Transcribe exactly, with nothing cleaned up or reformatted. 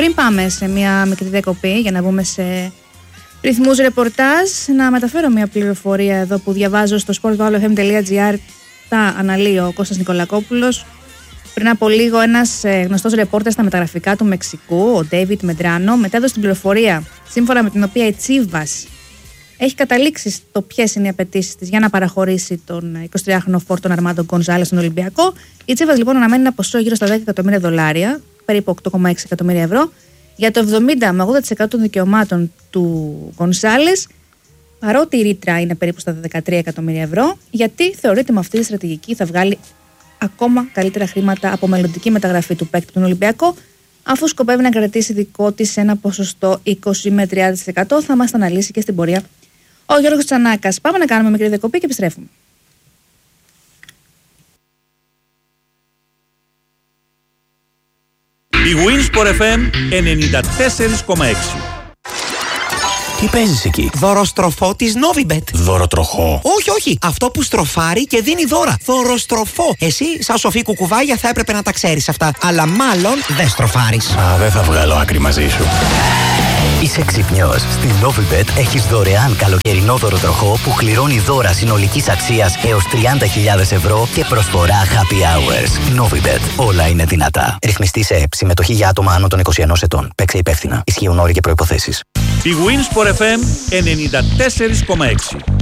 Πριν πάμε σε μια μικρή διακοπή για να μπούμε σε ρυθμούς ρεπορτάζ, να μεταφέρω μια πληροφορία εδώ που διαβάζω στο sportvalofm.gr. Τα αναλύει ο Κώστας Νικολακόπουλος. Πριν από λίγο, ένας γνωστός ρεπόρτερ στα μεταγραφικά του Μεξικού, ο Ντέιβιτ Μεντράνο, μετέδωσε την πληροφορία σύμφωνα με την οποία η Chivas έχει καταλήξει στο ποιες είναι οι απαιτήσεις της για να παραχωρήσει τον εικοσιτριάχρονο φόρτον Αρμάντο Γκονζάλες στον Ολυμπιακό. Η Chivas λοιπόν αναμένει ένα ποσό γύρω στα δέκα εκατομμύρια δολάρια, περίπου οκτώ κόμμα έξι εκατομμύρια ευρώ, για το εβδομήντα με ογδόντα τοις εκατό των δικαιωμάτων του Γκονζάλες, παρότι η ρήτρα είναι περίπου στα δεκατρία εκατομμύρια ευρώ, γιατί θεωρείται με αυτή τη στρατηγική θα βγάλει ακόμα καλύτερα χρήματα από μελλοντική μεταγραφή του παίκτη του Ολυμπιακό, αφού σκοπεύει να κρατήσει δικό της ένα ποσοστό είκοσι με τριάντα τοις εκατό. Θα μας τα αναλύσει και στην πορεία ο Γιώργος Τσανάκας. Πάμε να κάνουμε μικρή διακοπή και επιστρέφουμε. Η Winsport εφ εμ ενενήντα τέσσερα κόμμα έξι. Τι παίζεις εκεί? Δωροστροφό της Novibet. Δωροτροχό? Όχι, όχι. Αυτό που στροφάρει και δίνει δώρα. Δωροστροφό. Εσύ, σαν σοφή κουκουβάγια, θα έπρεπε να τα ξέρεις αυτά. Αλλά μάλλον δεν στροφάρεις. Α, δεν θα βγάλω άκρη μαζί σου. Είσαι ξυπνιός. Στην Novibet έχεις δωρεάν καλοκαιρινό δωροτροχό που κληρώνει δώρα συνολικής αξίας έως τριάντα χιλιάδες ευρώ και προσφορά happy hours. Novibet. Όλα είναι δυνατά. Ρυθμιστή σε ΕΕΠ. Συμμετοχή για άτομα άνω των είκοσι ενός ετών. Παίξε υπεύθυνα. Ισχύουν όροι και προϋποθέσεις. Η Winsport εφ εμ ενενήντα τέσσερα κόμμα έξι.